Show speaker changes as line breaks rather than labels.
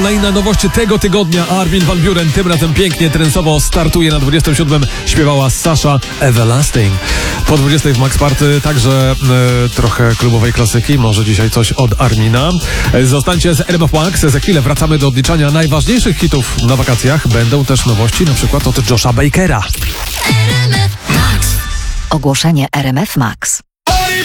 Kolejna nowość tego tygodnia. Armin van Buuren tym razem pięknie trensowo startuje na 27. Śpiewała Sasha Everlasting. Po 20 w Max Party także trochę klubowej klasyki. Może dzisiaj coś od Armina. Zostańcie z RMF Max. Za chwilę wracamy do odliczania najważniejszych hitów na wakacjach. Będą też nowości, na przykład od Josha Bakera.
Ogłoszenie RMF Max.